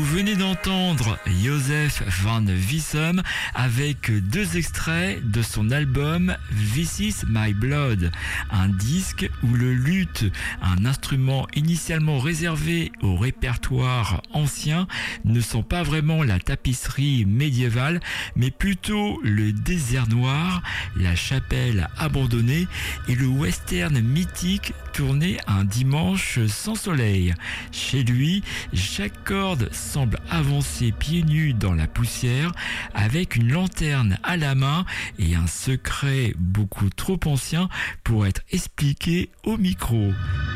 venez d'entendre Joseph van Wissem avec 2 extraits de son album This Is My Blood, un disque où le luth, un instrument initialement réservé au répertoire ancien, ne sont pas vraiment la tapisserie médiévale, mais plutôt le désert noir, la chapelle abandonnée et le western mythique tourné un dimanche sans soleil. Chez lui, chaque corde semble avancer pieds nus dans la poussière avec une lanterne à la main et un secret beaucoup trop ancien pour être expliqué au micro.